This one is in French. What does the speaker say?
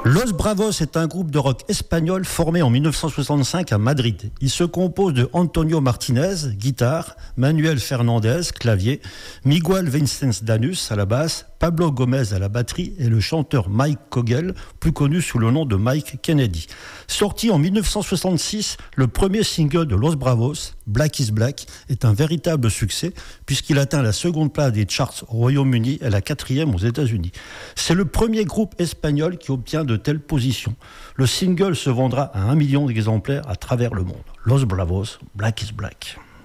Los Bravos est un groupe de rock espagnol formé en 1965 à Madrid. Il se compose de Antonio Martinez, guitare, Manuel Fernandez, clavier, Miguel Vicens Danus à la basse, Pablo Gomez à la batterie et le chanteur Mike Kogel, plus connu sous le nom de Mike Kennedy. Sorti en 1966, le premier single de Los Bravos, Black is Black, est un véritable succès puisqu'il atteint la seconde place des charts au Royaume-Uni et la 4e aux États-Unis. C'est le premier groupe espagnol qui obtient de telles positions. Le single se vendra à 1 million d'exemplaires à travers le monde. Los Bravos, Black is Black.